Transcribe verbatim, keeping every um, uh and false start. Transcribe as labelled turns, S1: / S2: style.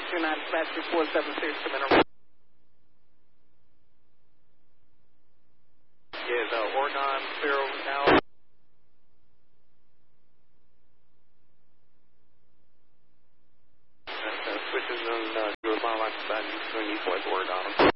S1: two nine, Smash two four seven six, come in. Yeah, the Oregon zero now. Uh, switches on uh, to a mile line beside you, so you need to Oregon.